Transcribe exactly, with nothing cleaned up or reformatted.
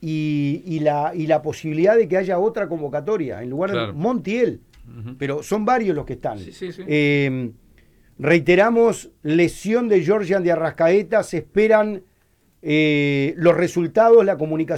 y, y, la, y la posibilidad de que haya otra convocatoria en lugar Claro. de Montiel. Uh-huh. Pero son varios los que están. Sí, sí, sí. Eh, reiteramos, lesión de Georgian de Arrascaeta, se esperan eh, los resultados, la comunicación